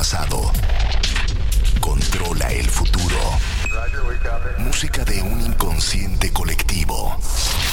pasado. Controla el futuro. Música de un inconsciente colectivo.